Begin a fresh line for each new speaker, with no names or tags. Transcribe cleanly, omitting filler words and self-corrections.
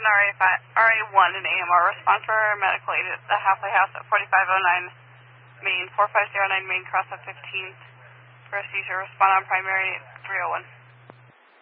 RA1 and AMR. Respond for medical aid at the halfway house at 4509 Main, 4509 Main, cross at 15th for a seizure. Respond on primary 301.